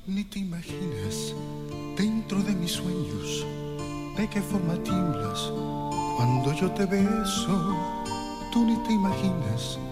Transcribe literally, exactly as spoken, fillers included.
Ni te imaginas, dentro de mis sueños, de qué forma tiemblas cuando yo te beso. Tú ni te imaginas